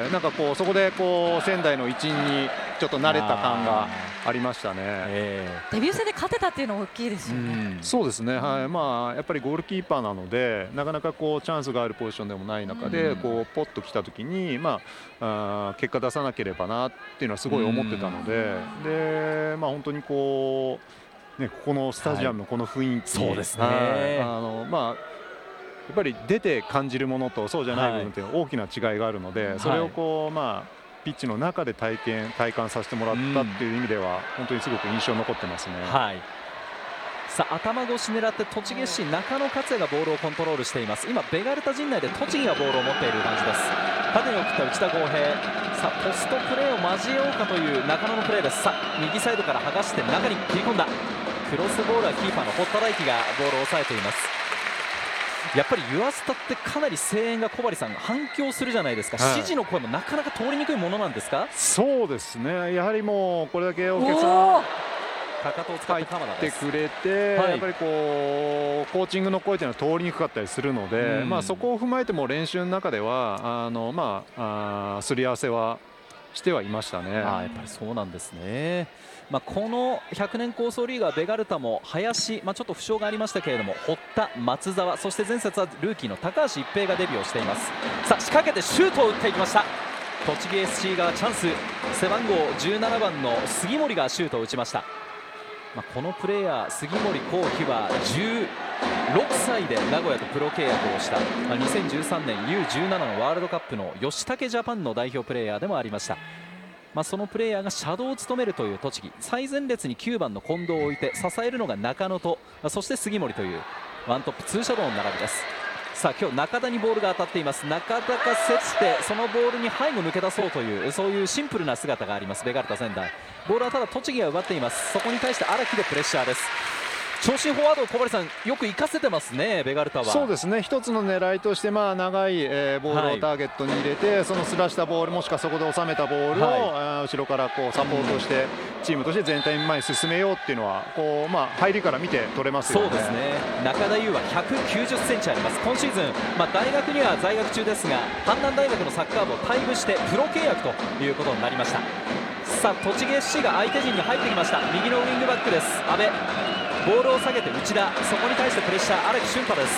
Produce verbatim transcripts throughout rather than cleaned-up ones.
ー、なんかこうそこでこう仙台の一員にちょっと慣れた感がありましたね。 えー、デビュー戦で勝てたっていうのは大きいですよね。 うん、そうですね、はい、まあ、やっぱりゴールキーパーなのでなかなかこうチャンスがあるポジションでもない中で、こうポッと来た時に、まあ、あ結果出さなければなっていうのはすごい思ってたので、で、まあ、本当にこう、ね、ここのスタジアムのこの雰囲気、 そうですね、 あのまあやっぱり出て感じるものとそうじゃない部分という大きな違いがあるので、それをこう、まあ、ピッチの中で体験体感させてもらったっていう意味では、本当にすごく印象に残ってますね。 はい、さあ頭越し狙って栃木 エフシー 中野克也がボールをコントロールしています。今ベガルタ陣内で栃木がボールを持っている感じです。縦に送った内田航平、さあポストプレーを交えようかという中野のプレーです。さあ右サイドから剥がして中に切り込んだクロスボールはキーパーの堀田大輝がボールを抑えています。やっぱりユアスタってかなり声援が小針さん反響するじゃないですか、はい、指示の声もなかなか通りにくいものなんですか？ そうですね、やはりもうこれだけお客さんかかとを使って鎌田入ってくれて、はい、やっぱりこうコーチングの声というのは通りにくかったりするので、うん、まあそこを踏まえても練習の中ではあの、まあ、あすり合わせはしてはいましたね。 あやっぱりそうなんですね。まあ、このひゃくねん構想リーガーベガルタも林、まあ、ちょっと負傷がありましたけれども堀田、松澤、そして前節はルーキーの高橋一平がデビューをしています。さあ仕掛けてシュートを打っていきました。栃木 エスシー 側チャンス、背番号じゅうななばんの杉森がシュートを打ちました。まあ、このプレーヤー杉森幸輝はじゅうろくさいで名古屋とプロ契約をした、まあ、にせんじゅうさんねん ユーじゅうなな のワールドカップの吉武ジャパンの代表プレーヤーでもありました。まあそのプレーヤーがシャドウを務めるという栃木、最前列にきゅうばんの近藤を置いて支えるのが中野と、そして杉森というワントップツーシャドウの並びです。さあ今日中田にボールが当たっています。中田が競ってそのボールに背後抜け出そうというそういうシンプルな姿がありますベガルタ仙台。ボールはただ栃木が奪っています。そこに対して荒木でプレッシャーです。長身フォワードを小針さんよく生かせてますねベガルタは。 そうですね、一つの狙いとして、まあ、長い、えー、ボールをターゲットに入れて、はい、そのすらしたボールもしくはそこで収めたボールを、はい、後ろからこうサポートして、うん、チームとして全体に前に進めようっていうのはこう、まあ、入りから見て取れますよね。 そうですね、中田優はひゃくきゅうじゅっセンチあります。今シーズン、まあ、大学には在学中ですが阪南大学のサッカー部を退部してプロ契約ということになりました。さあ栃木 エフシー が相手陣に入ってきました。右のウイングバックです。阿部ボールを下げて内田、そこに対してプレッシャー荒木俊太です。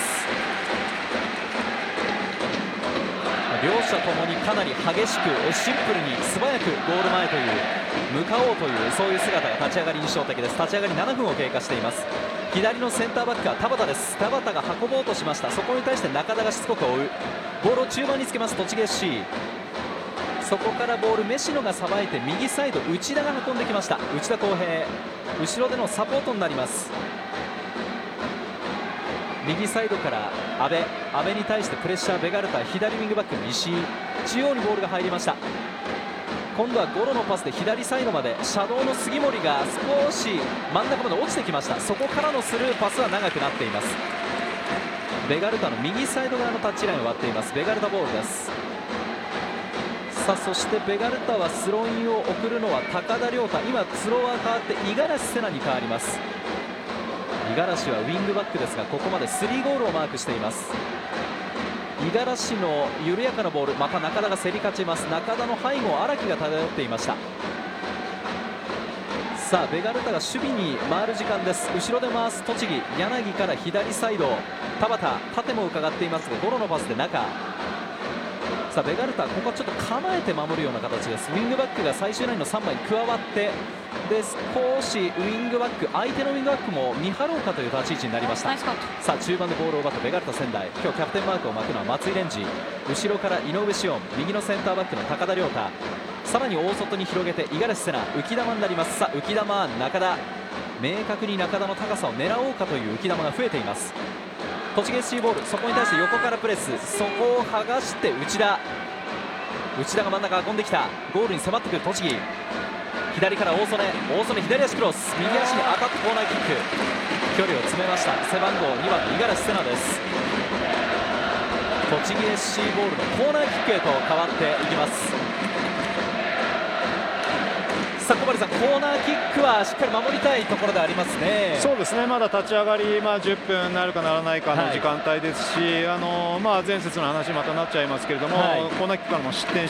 両者ともにかなり激しくシンプルに素早くゴール前という向かおうというそういう姿が立ち上がり印象的です。立ち上がりななふんを経過しています。左のセンターバックは田畑です。田畑が運ぼうとしました。そこに対して中田がしつこく追う。ボールを中盤につけます栃木 エフシー。そこからボール飯野がさばいて右サイド内田が運んできました。内田航平後ろでのサポートになります。右サイドから阿部阿部に対してプレッシャーベガルタ、左ウィングバックの石井、中央にボールが入りました。今度はゴロのパスで左サイドまでシャドウの杉森が少し真ん中まで落ちてきました。そこからのスルーパスは長くなっています。ベガルタの右サイド側のタッチラインを割っています。ベガルタボールです。さあそしてベガルタはスローインを送るのは高田亮太、今スローは変わって五十嵐瀬奈に変わります。五十嵐はウィングバックですがここまでスリーゴールをマークしています。五十嵐の緩やかなボール、また中田が競り勝ちます。中田の背後荒木が漂っていました。さあベガルタが守備に回る時間です。後ろで回す栃木、柳から左サイド田畑、縦も伺っていますがゴロのパスで中。さあベガルタここはちょっと構えて守るような形です。ウィングバックが最終ラインのさんばんに加わってで少しウィングバック相手のウィングバックも見張ろうかという立ち位置になりました。さあ中盤でボールを奪ったベガルタ仙台、今日キャプテンマークを巻くのは松井蓮司、後ろから井上紫音、右のセンターバックの高田亮太、さらに大外に広げて五十嵐瀬奈、浮き球になります。さあ浮き球中田、明確に中田の高さを狙おうかという浮き球が増えています。栃木 エスシー ボール、そこに対して横からプレス、そこを剥がして内田、内田が真ん中運んできた、ゴールに迫ってくる栃木、左から大曽根、大曽根左足クロス、右足に当たってコーナーキック、距離を詰めました。背番号にばんの五十嵐瀬奈です。栃木 エスシー ボールのコーナーキックへと変わっていきます。さあ小針さん、コーナーキックはしっかり守りたいところでありますね。 そうですね、まだ立ち上がり、まあ、じゅっぷんなるかならないかの時間帯ですし、はい、あのまあ、前節の話またなっちゃいますけれども、はい、コーナーキックからも失点